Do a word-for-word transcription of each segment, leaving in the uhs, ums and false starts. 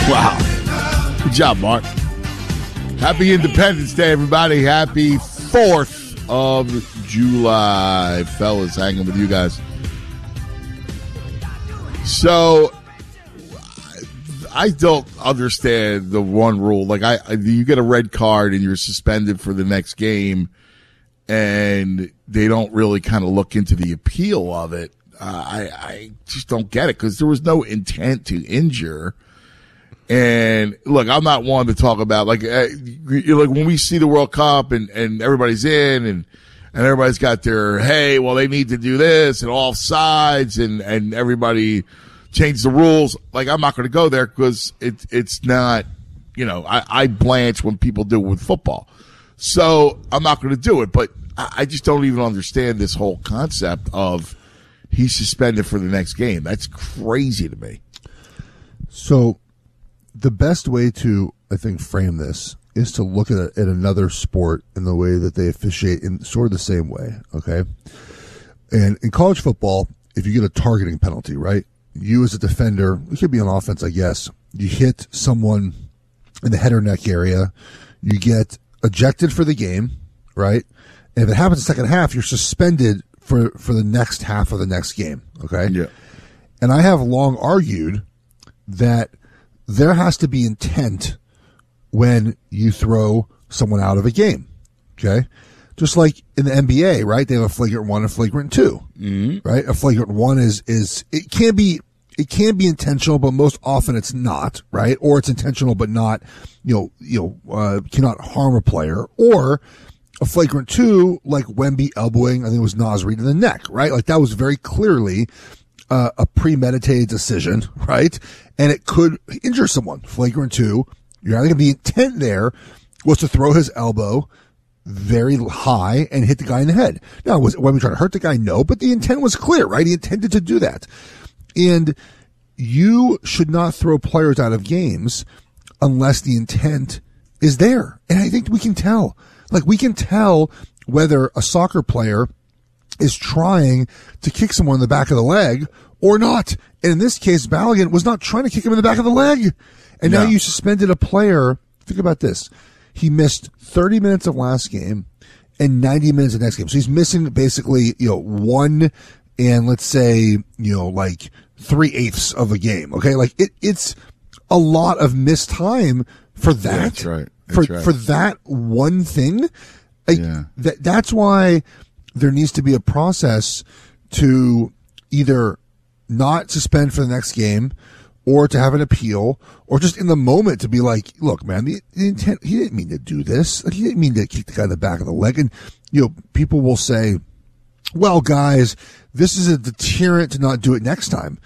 Wow. Good job, Mark. Happy Independence Day, everybody. Happy fourth of July. Fellas, hanging with you guys. So, I don't understand the one rule. Like, I, I you get a red card and you're suspended for the next game, and they don't really kind of look into the appeal of it. Uh, I, I just don't get it because there was no intent to injure. And look, I'm not one to talk about like, uh, like when we see the World Cup and, and everybody's in and, and everybody's got their, hey, well, they need to do this and all sides and, and everybody change the rules. Like, I'm not going to go there because it, it's not, you know, I, I blanch when people do it with football. So I'm not going to do it, but I, I just don't even understand this whole concept of, he's suspended for the next game. That's crazy to me. So the best way to, I think, frame this is to look at, a, at another sport in the way that they officiate in sort of the same way, okay? And in college football, if you get a targeting penalty, right, you as a defender, it could be on offense, I guess, you hit someone in the head or neck area, you get ejected for the game, right? And if it happens in the second half, you're suspended for for the next half of the next game, okay? Yeah. And I have long argued that there has to be intent when you throw someone out of a game, okay? Just like in the N B A, right? They have a flagrant one and a flagrant two, mm-hmm. right? A flagrant one is is it can be it can be intentional, but most often it's not, right? Or it's intentional but not, you know, you know, uh, cannot harm a player, or a flagrant two, like Wemby elbowing, I think it was Naz Reid in the neck, right? Like that was very clearly uh, a premeditated decision, right? And it could injure someone. Flagrant two, you're not going to be intent there was to throw his elbow very high and hit the guy in the head. Now, was Wemby trying to hurt the guy? No, but the intent was clear, right? He intended to do that. And you should not throw players out of games unless the intent is there. And I think we can tell. Like, we can tell whether a soccer player is trying to kick someone in the back of the leg or not. And in this case, Balogun was not trying to kick him in the back of the leg. And no. Now you suspended a player. Think about this. He missed thirty minutes of last game and ninety minutes of next game. So he's missing basically, you know, one and let's say, you know, like three eighths of a game. Okay. Like it, it's a lot of missed time for that. Yeah, that's right. For right. for that one thing, like, yeah. that that's why there needs to be a process to either not suspend for the next game, or to have an appeal, or just in the moment to be like, look, man, the, the intent, he didn't mean to do this. Like, he didn't mean to kick the guy in the back of the leg. And you know, people will say, well, guys, this is a deterrent to not do it next time.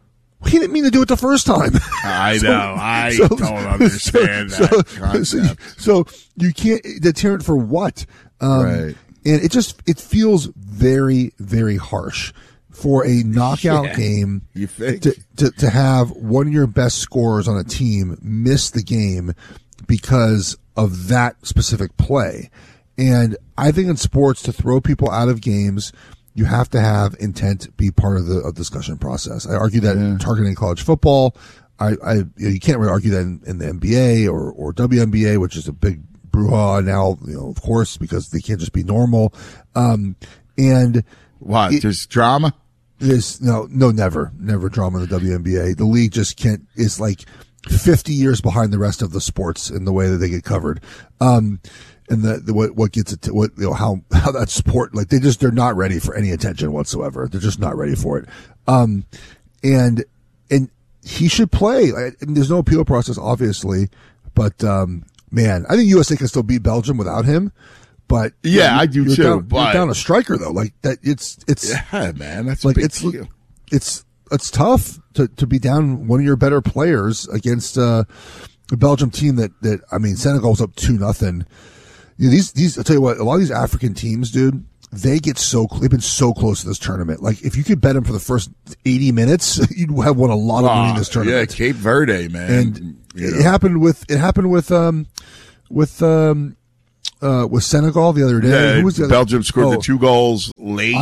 He didn't mean to do it the first time. I so, know. I so, don't understand so, that so, concept. So, so you can't deterrent for what? Um, right. And it just it feels very, very harsh for a knockout yeah, game you think? To, to to have one of your best scorers on a team miss the game because of that specific play. And I think in sports, to throw people out of games, you have to have intent be part of the of discussion process. I argue that yeah. in targeting college football. I, I you, know, you can't really argue that in, in the N B A or, or W N B A, which is a big brouhaha now, you know, of course, because they can't just be normal. Um, and what? It, there's drama? There's no, no, never, never drama in the W N B A. The league just can't, is like fifty years behind the rest of the sports in the way that they get covered. Um, and the, the what what gets it to, what you know how how that sport, like they just they're not ready for any attention whatsoever. They're just not ready for it. Um, and and he should play. I mean, there's no appeal process, obviously, but um, man, I think U S A can still beat Belgium without him. But yeah, you know, I do you're too. Down, but you're down a striker though, like that. It's it's yeah, man. That's like a big it's deal. it's it's tough to to be down one of your better players against uh, a Belgium team that that I mean, Senegal's up two nothing. You know, these these I'll tell you what, a lot of these African teams, dude, they get so they've been so close to this tournament. Like if you could bet them for the first eighty minutes, you'd have won a lot of money in this tournament. Yeah, Cape Verde, man. And you know. it happened with it happened with um with um uh with Senegal the other day. Yeah, Who was the other? Belgium scored oh, the two goals late. Ivory,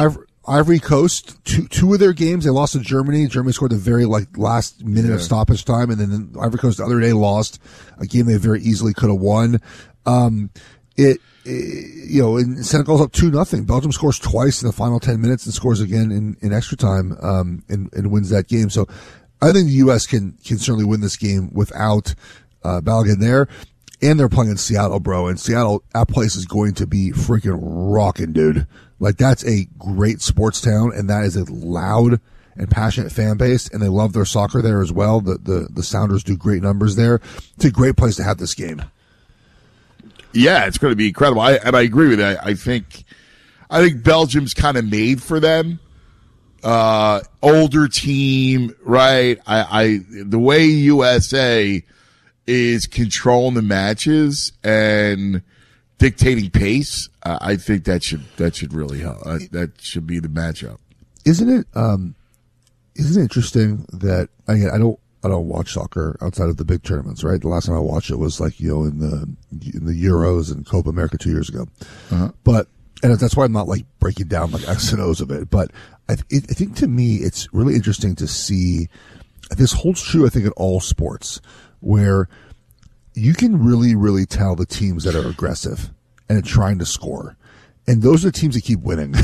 Ivory Coast, two two of their games, they lost to Germany. Germany scored the very like last minute yeah. of stoppage time, and then Ivory Coast the other day lost a game they very easily could have won. Um, it, it, you know, and Senegal's up two nothing. Belgium scores twice in the final ten minutes and scores again in, in extra time, um, and, and wins that game. So I think the U S can can certainly win this game without uh, Balogun there. And they're playing in Seattle, bro. And Seattle, that place is going to be freaking rocking, dude. Like, that's a great sports town, and that is a loud and passionate fan base, and they love their soccer there as well. The the, the Sounders do great numbers there. It's a great place to have this game. Yeah, it's going to be incredible. I, and I agree with that. I think, I think Belgium's kind of made for them. Uh, older team, right? I, I, the way U S A is controlling the matches and dictating pace. Uh, I think that should that should really help. Uh, that should be the matchup. Isn't it? Um, isn't it interesting that again, I don't I don't watch soccer outside of the big tournaments, right? The last time I watched it was like you know in the in the Euros and Copa America two years ago. Uh-huh. But and that's why I'm not like breaking down like X and O's of it. But I, it, I think to me it's really interesting to see. This holds true, I think, in all sports, where you can really, really tell the teams that are aggressive and are trying to score. And those are the teams that keep winning.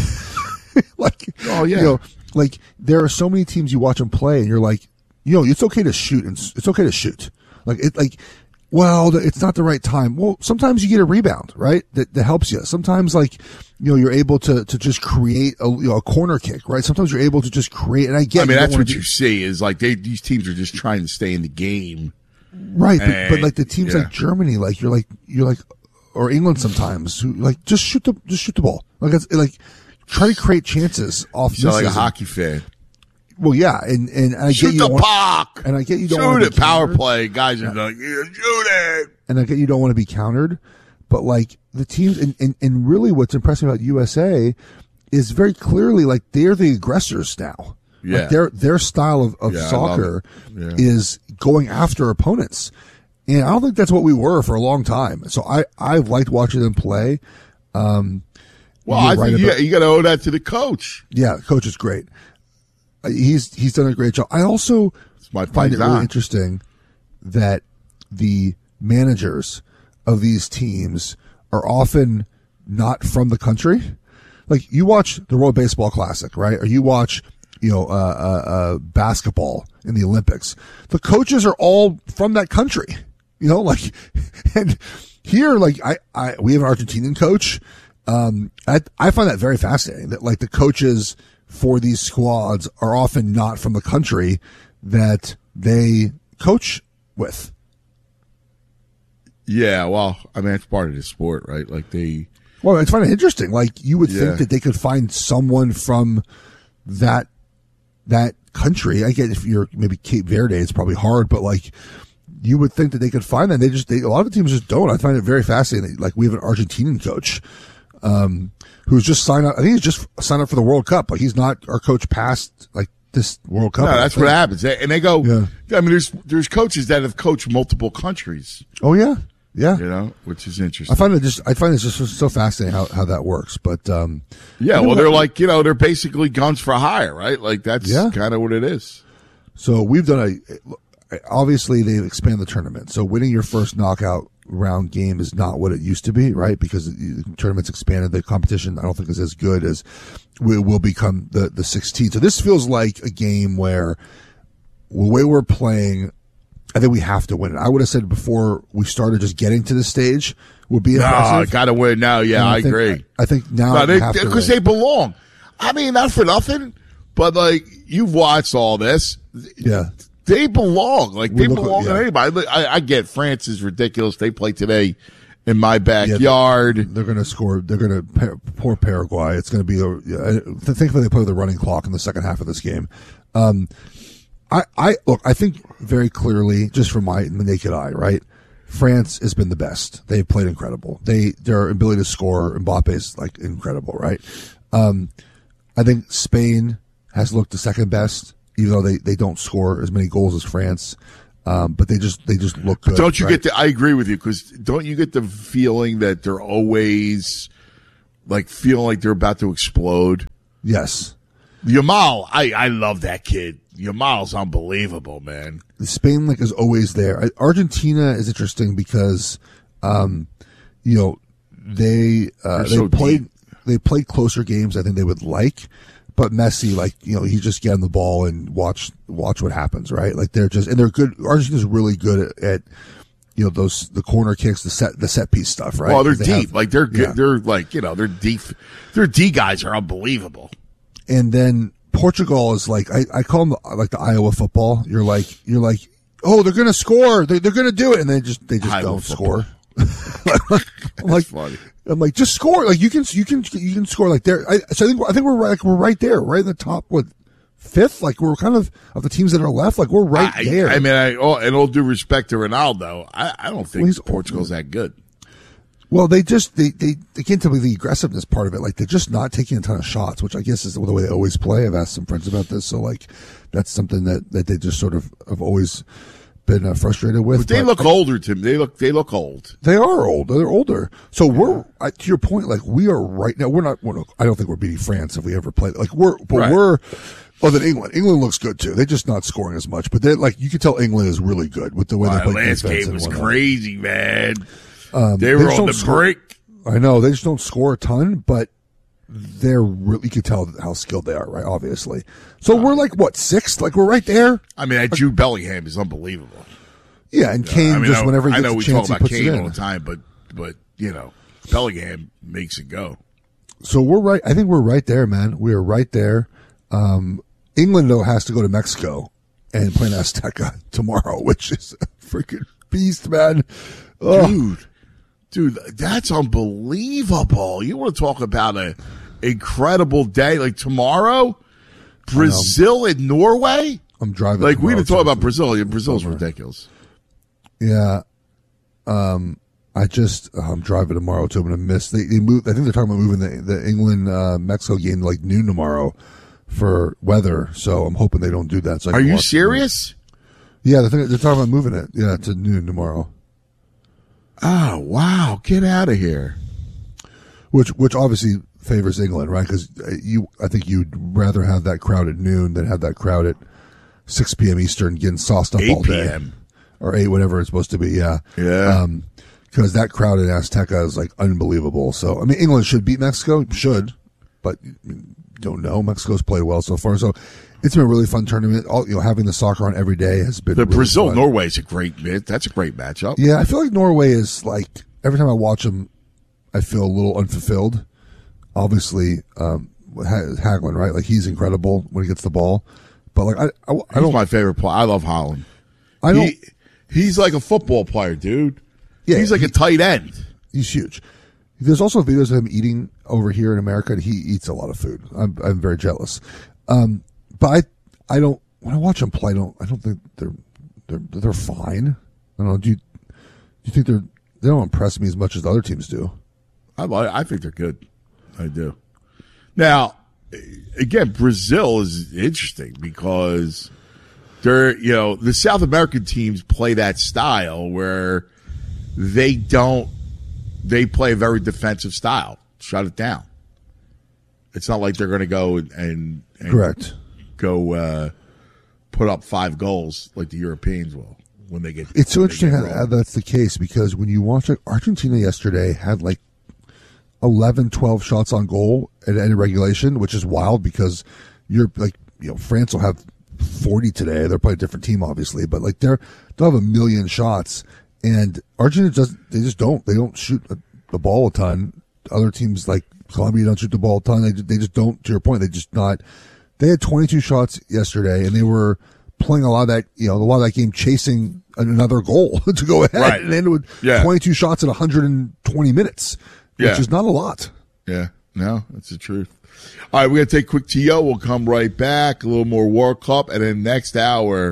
like, oh, yeah. You know, like, there are so many teams you watch them play, and you're like, you know, it's okay to shoot, and it's okay to shoot. Like, it, like, well, it's not the right time. Well, sometimes you get a rebound, right? That, that helps you. Sometimes, like, you know, you're able to, to just create a, you know, a corner kick, right? Sometimes you're able to just create, and I get I mean, you that's what be, you see is like they, these teams are just trying to stay in the game. Right. But, but like the teams yeah. like Germany, like, you're like, you're like, or England sometimes, who like, just shoot the, just shoot the ball. Like, it's like, try to create chances off You sound like a hockey fan. Well, yeah, and, and I shoot get you the don't puck. Want, and I get you don't shoot want it. Power play. Guys are yeah. like, yeah, shoot it. And I get you don't want to be countered, but like the teams, and, and, and really what's impressive about U S A is very clearly like they're the aggressors now. Yeah. Like their their style of, of yeah, soccer yeah. is going after opponents, and I don't think that's what we were for a long time. So I I've liked watching them play. Um, well, I right think about, you, you got to owe that to the coach. Yeah, the coach is great. He's he's done a great job. I also find it really interesting that the managers of these teams are often not from the country. Like you watch the World Baseball Classic, right? Or you watch, you know, uh, uh, uh, basketball in the Olympics. The coaches are all from that country, you know, like, and here, like I, I, we have an Argentinian coach. Um, I, I find that very fascinating that like the coaches for these squads are often not from the country that they coach with. Yeah, well, I mean, it's part of the sport, right? Like they. Well, I find it interesting. Like you would yeah. think that they could find someone from that that country. I get if you're maybe Cape Verde, it's probably hard, but like you would think that they could find that. They just they, a lot of teams just don't. I find it very fascinating. Like we have an Argentinian coach. Um, who's just signed up? I think he's just signed up for the World Cup. Like he's not our coach past like this World Cup. No, that's what happens. And they go. Yeah. I mean, there's there's coaches that have coached multiple countries. Oh yeah, yeah. You know, which is interesting. I find it just I find it just so fascinating how, how that works. But um, yeah, well, they're like you know they're basically guns for hire, right? Like that's yeah. kind of what it is. So we've done a. Obviously, they've expanded the tournament. So winning your first knockout round game is not what it used to be, right? Because the tournament's expanded. The competition, I don't think, is as good as we will become the, the sixteen. So this feels like a game where the way we're playing, I think we have to win it. I would have said before we started just getting to this stage would be impressive. No, got to win now. Yeah, I, I think, agree. I, I think now no, they, because they, they belong. I mean, not for nothing, but like you've watched all this. Yeah. They belong. Like, they belong yeah. to anybody. I, I get France is ridiculous. They play today in my backyard. Yeah, they're going to score. They're going to poor Paraguay. It's going to be a, thankfully they play with the running clock in the second half of this game. Um, I, I look, I think very clearly, just from my naked eye, right? France has been the best. They've played incredible. They, their ability to score, Mbappe is like incredible, right? Um, I think Spain has looked the second best. Even though they, they don't score as many goals as France, um, but they just they just look good. Don't you right? get the? I agree with you because don't you get the feeling that they're always like feeling like they're about to explode? Yes. Yamal, I, I love that kid. Yamal's unbelievable, man. The Spain link is always there. I, Argentina is interesting because, um, you know, they uh, they so played deep. they played closer games I think they would like, but Messi, like, you know, he just get on the ball and watch watch what happens, right? Like they're just and they're good. Argentina's really good at, at you know those the corner kicks, the set the set piece stuff, right? Well, they're they deep. have, like they're good. yeah. They're like you know they're deep. Their D guys are unbelievable. And then Portugal is like I, I call them like the Iowa football. You're like you're like oh they're gonna score they they're gonna do it and they just they just Iowa don't football. score. I'm like funny. I'm like just score like you can you can you can score like there. I, so I think I think we're right like we're right there right in the top what fifth like we're kind of of the teams that are left like we're right I, there. I mean, I, oh, and all due respect to Ronaldo, I, I don't think Well, he's- Portugal's that good. Well, they just they they they can't tell me the aggressiveness part of it. Like they're just not taking a ton of shots, which I guess is the way they always play. I've asked some friends about this, so like that's something that, that they just sort of have always been uh, frustrated with. But they But look older to me. They look they look old. They are old. They're older. So we're I, to your point. Like we are right now. We're not. We're not I don't think we're beating France if we ever play. Like we're but Right. we're. Oh, then England. England looks good too. They're just not scoring as much, but they're like you can tell England is really good with the way Wow, they play last defense game and was whatnot. crazy, man. Um, they were just on don't the score- break. I know they just don't score a ton, but they're really. You can tell how skilled they are, right? Obviously. So we're like what sixth? Like we're right there. I mean, that Jude Bellingham is unbelievable. Yeah, and Kane I mean, just I, whenever he I gets know a we chance, talk he about puts Kane it all in. the time, but but you know, Bellingham makes it go. So we're right. I think we're right there, man. We are right there. Um, England though has to go to Mexico and play in Azteca tomorrow, which is a freaking beast, man. Ugh. Dude, dude, that's unbelievable. You want to talk about a incredible day like tomorrow? Brazil and Norway? I'm driving. Like we tomorrow, didn't talk too. about Brazil. Yeah, Brazil's ridiculous. Yeah. Um, I just uh, I'm driving tomorrow too. I'm gonna miss. They, they move. I think they're talking about moving the the England uh, Mexico game to like noon tomorrow for weather. So I'm hoping they don't do that. So I Are can you watch- serious? Yeah, they're, they're talking about moving it. Yeah, to noon tomorrow. Oh, wow. Get out of here. Which which obviously favors England, right? Because you, I think you'd rather have that crowd at noon than have that crowd at six p.m. Eastern getting sauced up all eight day, p.m. or eight, whatever it's supposed to be. Yeah, Yeah. Um, because that crowd in Azteca is like unbelievable. So I mean, England should beat Mexico, should, but you don't know. Mexico's played well so far, so it's been a really fun tournament. All you know, having the soccer on every day has been The really Brazil fun. Norway is a great bit. That's a great matchup. Yeah, I feel like Norway is like every time I watch them, I feel a little unfulfilled. Obviously, um, Hagelin, right? Like he's incredible when he gets the ball, but like I, I, I He's don't, my favorite player. I love Holland. I don't. He, he's like a football player, dude. Yeah, he's like he- a tight end. He's huge. There's also videos of him eating over here in America, and he eats a lot of food. I'm, I'm very jealous. Um, but I, I don't. When I watch them play, I don't. I don't think they're they're they're fine. I don't know. Do you do you think they're they don't impress me as much as the other teams do? I like. I think they're good. I do. Now, again, Brazil is interesting because they're you know the South American teams play that style where they don't. They play a very defensive style. Shut it down. It's not like they're going to go and, and, and Correct. go uh, put up five goals like the Europeans will when they get. It's so when they interesting get how, rolling. how that's the case because when you watch like Argentina yesterday had like eleven, twelve shots on goal at end of regulation, which is wild because you're like, you know, France will have forty today. They're playing a different team, obviously, but like they're, they'll have a million shots and Argentina doesn't, they just don't, they don't shoot a, the ball a ton. Other teams like Colombia don't shoot the ball a ton. They, they just don't, to your point, they just not, they had twenty-two shots yesterday and they were playing a lot of that, you know, a lot of that game chasing another goal to go ahead Right. and ended with Yeah. twenty-two shots in one hundred twenty minutes, which Yeah. is not a lot. Yeah, no, that's the truth. All right, we're going to take a quick T O. We'll come right back. A little more World Cup. And then next hour,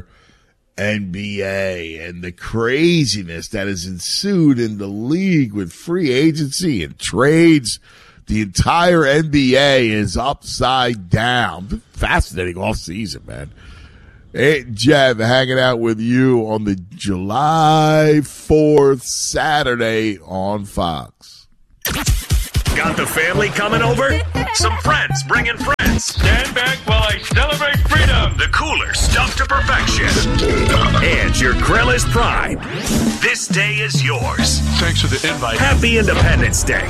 N B A and the craziness that has ensued in the league with free agency and trades. The entire N B A is upside down. Fascinating off season, man. Hey, Jeff, hanging out with you on the July fourth Saturday on Fox. Got the family coming over? Some friends bringing friends. Stand back while I celebrate freedom. The cooler stuffed to perfection. And your grill is primed. This day is yours. Thanks for the invite. Happy Independence Day.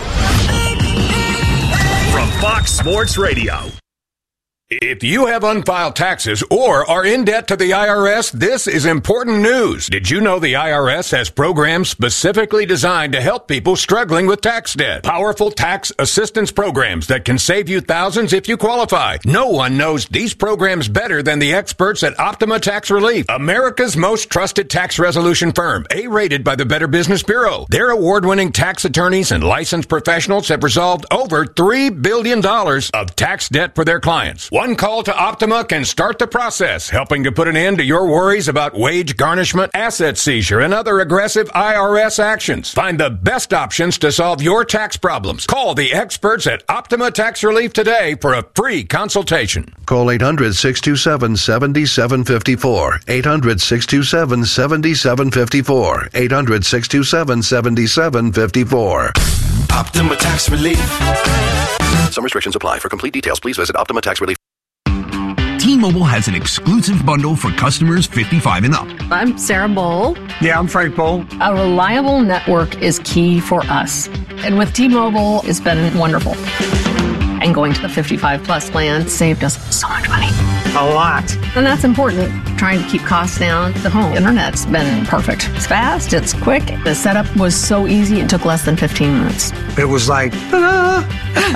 From Fox Sports Radio. If you have unfiled taxes or are in debt to the I R S, this is important news. Did you know the I R S has programs specifically designed to help people struggling with tax debt? Powerful tax assistance programs that can save you thousands if you qualify. No one knows these programs better than the experts at Optima Tax Relief, America's most trusted tax resolution firm, A-rated by the Better Business Bureau. Their award-winning tax attorneys and licensed professionals have resolved over three billion dollars of tax debt for their clients. One call to Optima can start the process, helping to put an end to your worries about wage garnishment, asset seizure, and other aggressive I R S actions. Find the best options to solve your tax problems. Call the experts at Optima Tax Relief today for a free consultation. Call eight hundred, six two seven, seven seven five four. eight hundred, six two seven, seven seven five four. eight hundred, six two seven, seven seven five four. Optima Tax Relief. Some restrictions apply. For complete details, please visit Optima Tax Relief. T-Mobile has an exclusive bundle for customers fifty-five and up. I'm Sarah Bowl. Yeah, I'm Frank Bowl. A reliable network is key for us. And with T-Mobile, it's been wonderful. And going to the fifty-five plus plan saved us so much money. A lot. And that's important. Trying to keep costs down. The home internet's been perfect. It's fast, it's quick. The setup was so easy, it took less than fifteen minutes. It was like, ta-da!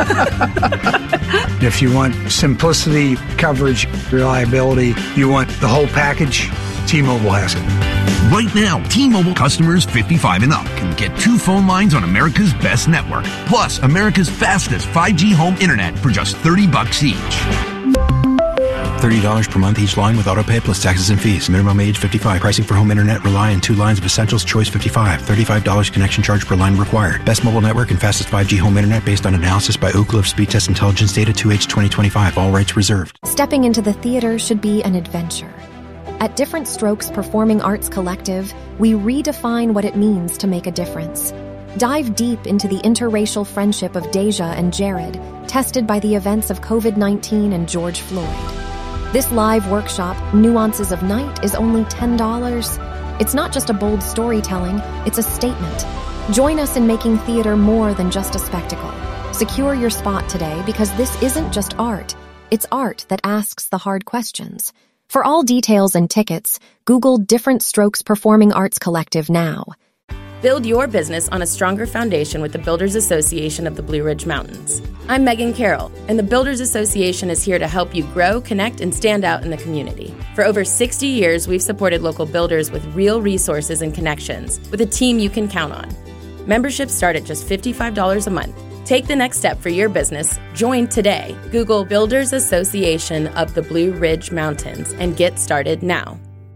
If you want simplicity, coverage, reliability, you want the whole package, T-Mobile has it. Right now, T-Mobile customers fifty-five and up can get two phone lines on America's best network, plus America's fastest five G home internet for just thirty bucks each. thirty dollars per month each line with autopay plus taxes and fees. Minimum age fifty-five. Pricing for home internet rely on two lines of Essentials Choice fifty-five. thirty-five dollars connection charge per line required. Best mobile network and fastest five G home internet based on analysis by Oak Cliff Speed Test Intelligence Data two H twenty twenty-five. All rights reserved. Stepping into the theater should be an adventure. At Different Strokes Performing Arts Collective, we redefine what it means to make a difference. Dive deep into the interracial friendship of Deja and Jared, tested by the events of covid nineteen and George Floyd. This live workshop, Nuances of Night, is only ten dollars. It's not just a bold storytelling, it's a statement. Join us in making theater more than just a spectacle. Secure your spot today because this isn't just art. It's art that asks the hard questions. For all details and tickets, Google Different Strokes Performing Arts Collective now. Build your business on a stronger foundation with the Builders Association of the Blue Ridge Mountains. I'm Megan Carroll, and the Builders Association is here to help you grow, connect, and stand out in the community. For over sixty years, we've supported local builders with real resources and connections, with a team you can count on. Memberships start at just fifty-five dollars a month. Take the next step for your business. Join today. Google Builders Association of the Blue Ridge Mountains and get started now.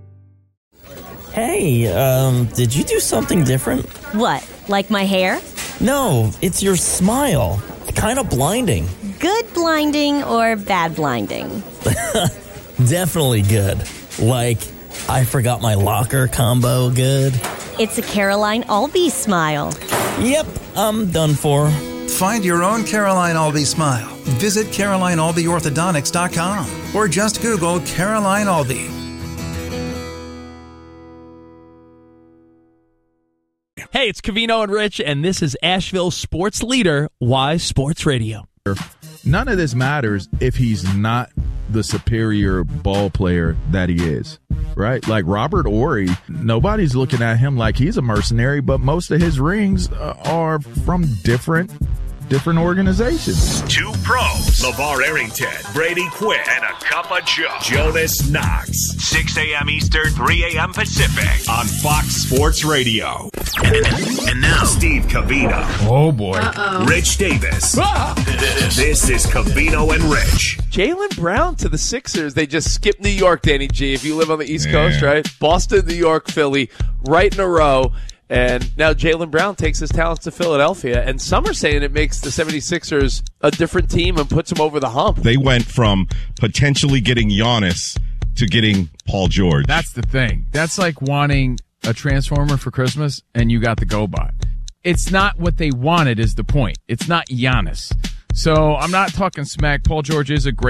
Hey, um, did you do something different? What, like my hair? No, it's your smile. Kind of blinding. Good blinding or bad blinding? Definitely good. Like, I forgot my locker combo good. It's a Caroline Albee smile. Yep, I'm done for. Find your own Caroline Albee smile. Visit Caroline Albee Orthodontics dot com or just Google Caroline Albee. Hey, it's Covino and Rich, and this is Asheville's sports leader, Wise Sports Radio. None of this matters if he's not the superior ball player that he is, right? Like Robert Horry, nobody's looking at him like he's a mercenary, but most of his rings uh, are from different different organizations. Two pros, LeVar Arrington, Brady Quinn, and a cup of Joe, Jonas Knox. six a.m. Eastern, three a.m. Pacific on Fox Sports Radio. And now, Steve Covino. Oh, boy. Uh-oh. Rich Davis. Ah! This is Covino and Rich. Jaylen Brown to the Sixers. They just skipped New York, Danny G, if you live on the East Yeah. Coast, right? Boston, New York, Philly, right in a row. And now Jaylen Brown takes his talents to Philadelphia. And some are saying it makes the seventy-sixers a different team and puts them over the hump. They went from potentially getting Giannis to getting Paul George. That's the thing. That's like wanting a Transformer for Christmas and you got the GoBot. it's not what they wanted is the point. It's not Giannis. So I'm not talking smack. Paul George is a great